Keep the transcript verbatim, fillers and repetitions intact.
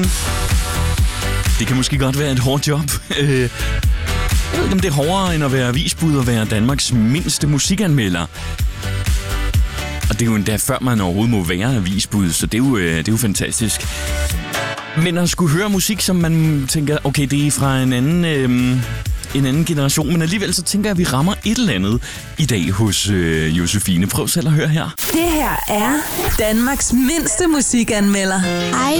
Det kan måske godt være et hårdt job. Jeg ved ikke, om det er hårdere end at være avisbud og være Danmarks mindste musikanmelder. Og det er jo endda før man overhovedet må være avisbud, så det er jo, det er jo fantastisk. Men at skulle høre musik, som man tænker, okay, det er fra en anden, øh, en anden generation, men alligevel så tænker jeg, at vi rammer et eller andet i dag hos øh, Josefine. Prøv selv at høre her. Det her er Danmarks mindste musikanmelder. Hej,